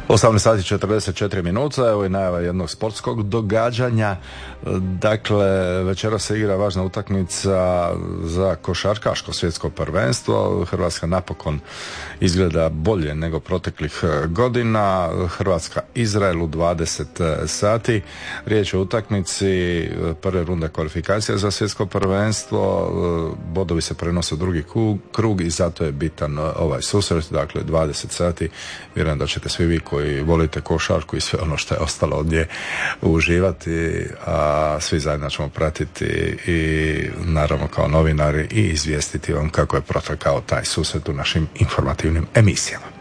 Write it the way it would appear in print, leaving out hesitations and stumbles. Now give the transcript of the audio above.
18 sati 44 minuta, evo je najava jednog sportskog događanja. Dakle, večeras se igra važna utakmica za košarkaško svjetsko prvenstvo. Hrvatska napokon izgleda bolje nego proteklih godina. Hrvatska-Izrael u 20 sati. Riječ je o utakmici prve runde kvalifikacija za svjetsko prvenstvo. Bodovi se prenose u drugi krug i zato je bitan ovaj susret. Dakle, 20 sati. Vjerujem da ćete svi vi koji volite košarku i sve ono što je ostalo od nje uživati, a svi zajedno ćemo pratiti i naravno kao novinari i izvijestiti vam kako je protekao taj susret u našim informativnim emisijama.